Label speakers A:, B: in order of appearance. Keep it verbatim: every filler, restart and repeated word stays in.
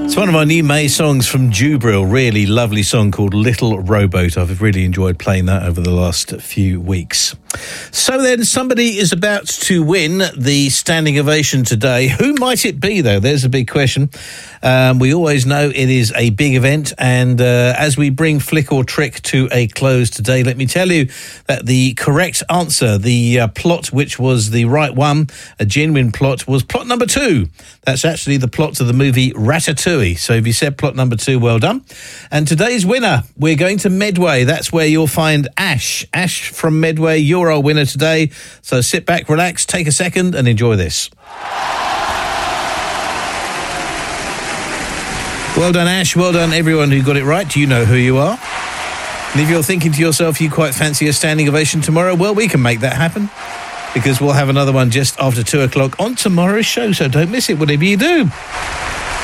A: It's one of our new May songs from Jubril. Really lovely song called Little Rowboat. I've really enjoyed playing that over the last few weeks. So then, somebody is about to win the standing ovation today. Who might it be, though? There's a big question. Um, we always know it is a big event, and uh, as we bring Flick or Trick to a close today, let me tell you that the correct answer, the uh, plot which was the right one, a genuine plot, was plot number two. That's actually the plot of the movie Ratatouille. So if you said plot number two, well done. And today's winner, we're going to Medway. That's where you'll find Ash. Ash from Medway, you're our winner today. So sit back, relax, take a second and enjoy this. Well done, Ash. Well done, everyone who got it right. Do you know who you are? And if you're thinking to yourself you quite fancy a standing ovation tomorrow, well, we can make that happen, because we'll have another one just after two o'clock on tomorrow's show. So don't miss it, whatever you do.